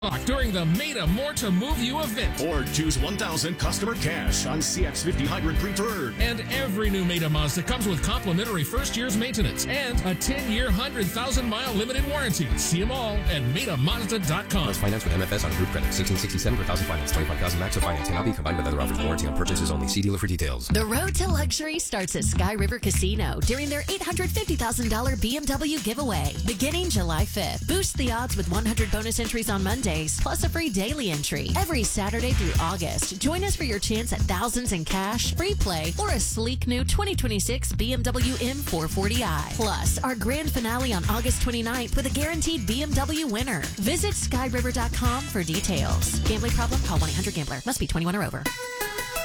during the Meta More to Move You event. Or choose 1,000 customer cash on CX-50 Hybrid Preferred. And every new Meta Mazda comes with complimentary first year's maintenance and a 10-year, 100,000-mile limited warranty. See them all at MetaMazda.com. Plus finance with MFS on approved credit. 1667 per thousand finance. 25,000 max of finance. Cannot be combined with other offers. Warranty on purchases only. See dealer for details. The road to luxury starts at Sky River Casino during their $850,000 BMW giveaway beginning July 5th. Boost the odds with 100 bonus entries on Mondays, plus a free daily entry every Saturday through August. Join us for your chance at thousands in cash, free play, or a sleek new 2026 BMW M440i. Plus, our grand finale on August 29th with a guaranteed BMW winner. Visit skyriver.com for details. Gambling problem? Call 1-800-GAMBLER. Must be 21 or over.